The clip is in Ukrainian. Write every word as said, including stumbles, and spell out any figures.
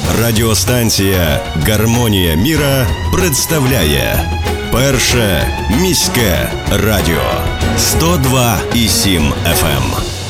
Радіостанція «Гармонія міра» представляє Перше міське радіо сто два і сім еф ем.